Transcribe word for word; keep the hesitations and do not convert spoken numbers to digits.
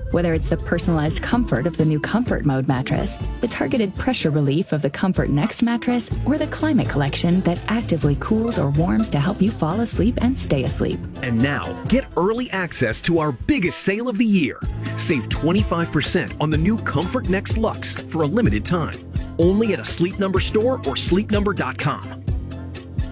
Whether it's the personalized comfort of the new Comfort Mode mattress, the targeted pressure relief of the Comfort Next mattress, or the Climate Collection that actively cools or warms to help you fall asleep and stay asleep. And now, get early access to our biggest sale of the year. Save twenty-five percent on the new Comfort Next Luxe for a limited time. Only at a Sleep Number store or sleep number dot com.